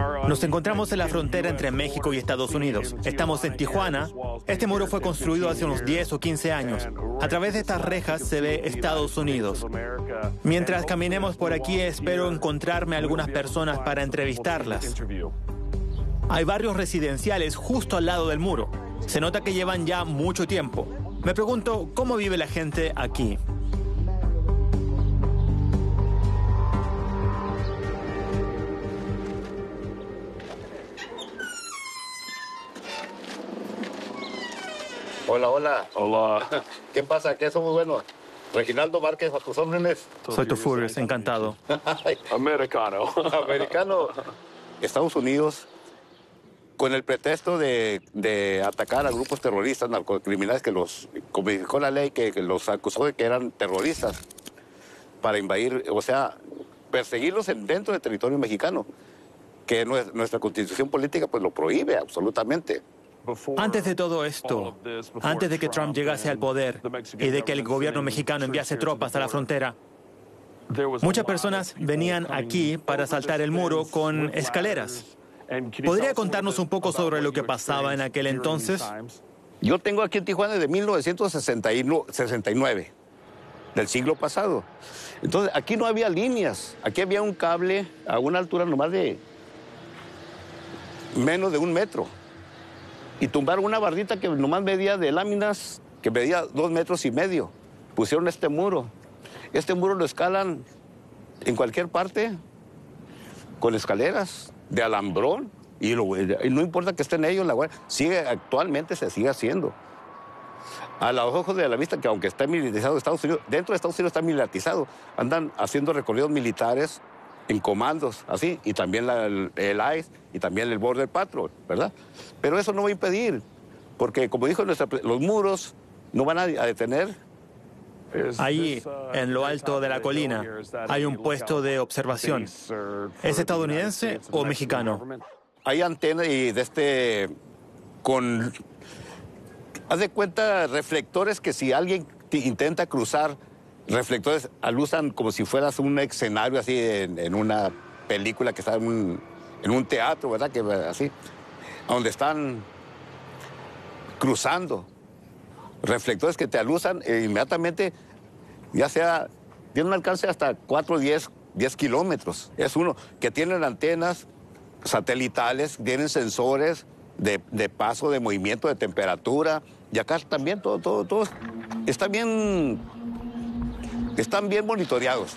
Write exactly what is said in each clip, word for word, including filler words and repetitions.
Nos encontramos en la frontera entre México y Estados Unidos. Estamos en Tijuana. Este muro fue construido hace unos diez o quince años. A través de estas rejas se ve Estados Unidos. Mientras caminemos por aquí, espero encontrarme a algunas personas para entrevistarlas. Hay barrios residenciales justo al lado del muro. Se nota que llevan ya mucho tiempo. Me pregunto, ¿cómo vive la gente aquí? Hola, hola. Hola. ¿Qué pasa? ¿Qué somos buenos? Reginaldo Márquez, a tus órdenes. Soy Tufurious, encantado. Americano. Americano. Estados Unidos, con el pretexto de, de atacar a grupos terroristas, narcocriminales, que los codificó la ley, que, que los acusó de que eran terroristas, para invadir, o sea, perseguirlos en, dentro del territorio mexicano, que nuestra constitución política pues lo prohíbe absolutamente. Antes de todo esto, antes de que Trump llegase al poder y de que el gobierno mexicano enviase tropas a la frontera, muchas personas venían aquí para saltar el muro con escaleras. ¿Podría contarnos un poco sobre lo que pasaba en aquel entonces? Yo tengo aquí en Tijuana desde mil novecientos sesenta y nueve, del siglo pasado. Entonces, aquí no había líneas. Aquí había un cable a una altura nomás de menos de un metro. Y tumbaron una bardita que nomás medía de láminas, que medía dos metros y medio. Pusieron este muro. Este muro lo escalan en cualquier parte, con escaleras de alambrón. Y, lo, y no importa que estén ellos, la guardia, sigue, actualmente se sigue haciendo. A los ojos de la vista, que aunque está militarizado Estados Unidos, dentro de Estados Unidos está militarizado. Andan haciendo recorridos militares en comandos, así, y también la, el, el I C E y también el Border Patrol, ¿verdad? Pero eso no va a impedir, porque como dijo nuestra, los muros no van a, a detener. Ahí, en lo alto de la colina, hay un puesto de observación. ¿Es estadounidense o mexicano? Hay antenas y de este, con, haz de cuenta, reflectores que si alguien intenta cruzar, reflectores alusan como si fueras un escenario así en, en una película que está en un, en un teatro, ¿verdad? Que, así, donde están cruzando. Reflectores que te alusan e inmediatamente, ya sea, tiene un alcance hasta cuatro o diez kilómetros. Es uno que tienen antenas satelitales, tienen sensores de, de paso, de movimiento, de temperatura. Y acá también todo, todo, todo está bien, están bien monitoreados.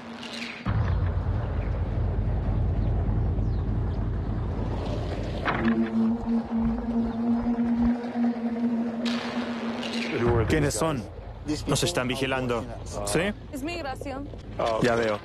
¿Quiénes son? Nos están vigilando. ¿Sí? Es migración. Ya veo.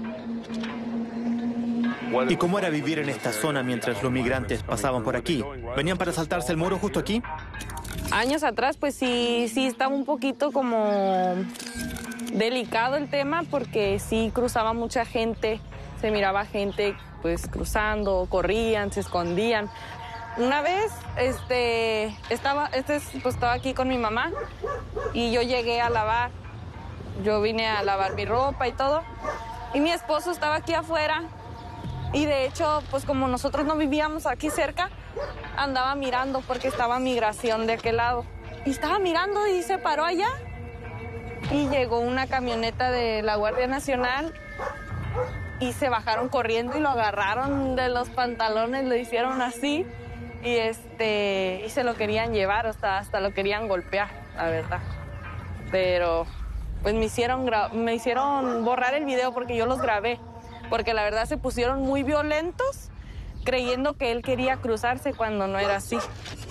¿Y cómo era vivir en esta zona mientras los migrantes pasaban por aquí? ¿Venían para saltarse el muro justo aquí? Años atrás, pues sí, sí estaba un poquito como delicado el tema porque sí cruzaba mucha gente, se miraba gente pues cruzando, corrían, se escondían. Una vez, este, estaba, este, pues, estaba aquí con mi mamá y yo llegué a lavar. Yo vine a lavar mi ropa y todo. Y mi esposo estaba aquí afuera. Y de hecho, pues como nosotros no vivíamos aquí cerca, andaba mirando porque estaba migración de aquel lado. Y estaba mirando y se paró allá. Y llegó una camioneta de la Guardia Nacional y se bajaron corriendo y lo agarraron de los pantalones, lo hicieron así. Y, este, y se lo querían llevar, hasta, hasta lo querían golpear, la verdad. Pero pues me hicieron, me hicieron borrar el video porque yo los grabé. Porque la verdad se pusieron muy violentos, creyendo que él quería cruzarse cuando no era así.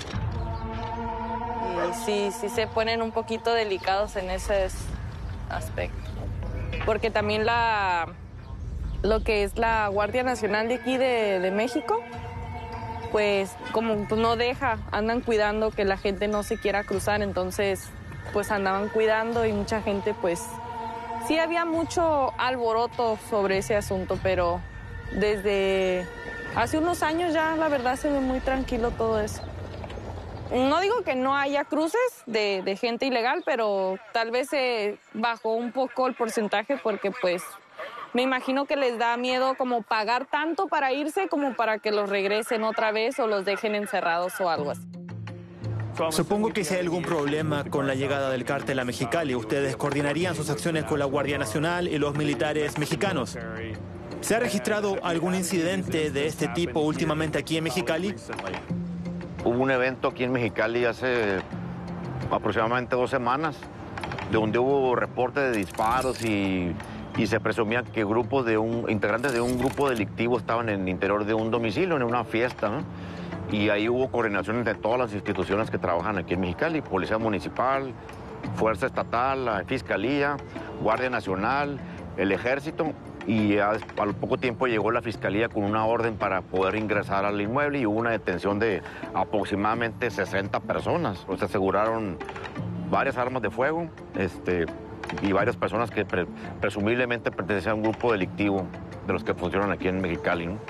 Y sí, sí se ponen un poquito delicados en ese aspecto. Porque también la, lo que es la Guardia Nacional de aquí de, de México, pues como pues, no deja, andan cuidando que la gente no se quiera cruzar, entonces pues andaban cuidando y mucha gente pues sí había mucho alboroto sobre ese asunto, pero desde hace unos años ya la verdad se ve muy tranquilo todo eso. No digo que no haya cruces de, de gente ilegal, pero tal vez se bajó un poco el porcentaje porque pues me imagino que les da miedo como pagar tanto para irse como para que los regresen otra vez o los dejen encerrados o algo así. Supongo que si hay algún problema con la llegada del cártel a Mexicali, ustedes coordinarían sus acciones con la Guardia Nacional y los militares mexicanos. ¿Se ha registrado algún incidente de este tipo últimamente aquí en Mexicali? Hubo un evento aquí en Mexicali hace aproximadamente dos semanas, donde hubo reporte de disparos y, y se presumía que grupos de un, integrantes de un grupo delictivo estaban en el interior de un domicilio, en una fiesta, ¿no? Y ahí hubo coordinación entre todas las instituciones que trabajan aquí en Mexicali, Policía Municipal, Fuerza Estatal, la Fiscalía, Guardia Nacional, el Ejército, y a, al poco tiempo llegó la Fiscalía con una orden para poder ingresar al inmueble y hubo una detención de aproximadamente sesenta personas. Se aseguraron varias armas de fuego este, y varias personas que pre, presumiblemente pertenecían a un grupo delictivo de los que funcionan aquí en Mexicali, ¿no?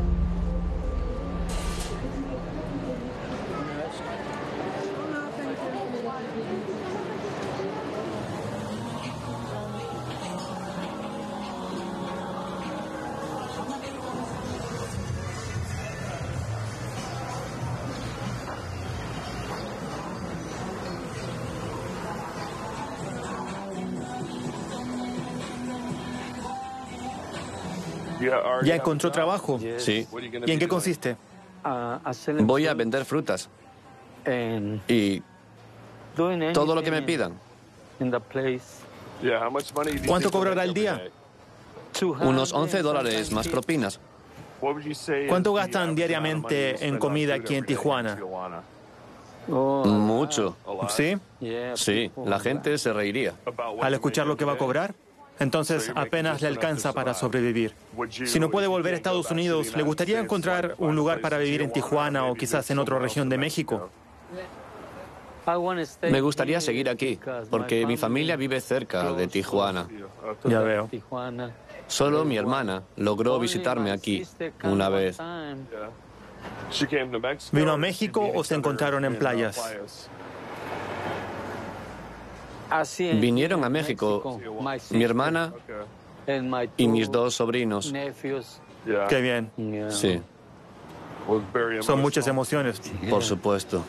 ¿Ya encontró trabajo? Sí. ¿Y en qué consiste? Voy a vender frutas y todo lo que me pidan. ¿Cuánto cobrará al día? Unos once dólares más propinas. ¿Cuánto gastan diariamente en comida aquí en Tijuana? Mucho. ¿Sí? Sí, la gente se reiría. Al escuchar lo que va a cobrar, entonces apenas le alcanza para sobrevivir. Si no puede volver a Estados Unidos, ¿le gustaría encontrar un lugar para vivir en Tijuana o quizás en otra región de México? Me gustaría seguir aquí, porque mi familia vive cerca de Tijuana. Ya veo. Solo mi hermana logró visitarme aquí una vez. ¿Vino a México o se encontraron en playas? Vinieron a México mi hermana y mis dos sobrinos. Qué bien. Sí, Son muchas emociones. por supuesto.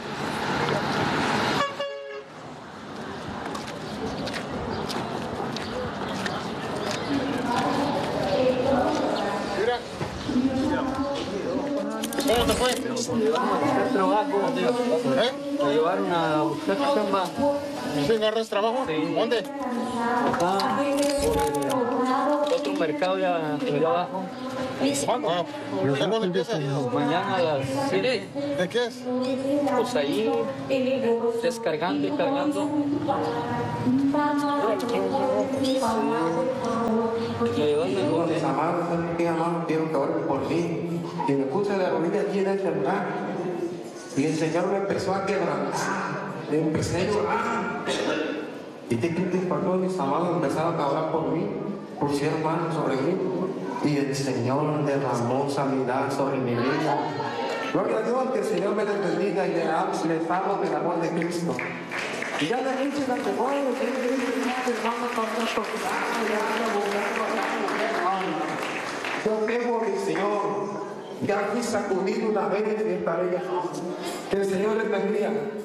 ¿Cómo te fue? Trabajo. ¿Eh? Me llevaron a buscar chamba. ¿Sí agarras trabajo? Sí. ¿Dónde? Acá, por otro mercado de allá abajo. ¿Cuándo? Ah, ¿cuándo empiezas? Mañana a las siete. ¿De qué es? Pues ahí, descargando y cargando. Mis amados, mis amados, quiero que oren por mí. Y me puse de rodillas aquí en este lugar. Y el Señor me empezó a quebrantar. Me empecé a llorar. Y te crees para todos mis amados empezaron a orar por mí, pusieron manos sobre mí. Y el Señor derramó sanidad sobre mi vida. Gloria a Dios, que el Señor me les bendiga y les hablo del amor de Cristo. Y ya la gente la que voy, hermano, yo tengo mi Señor, ya aquí sacudir una vez y estaré ya. Que el Señor les bendiga.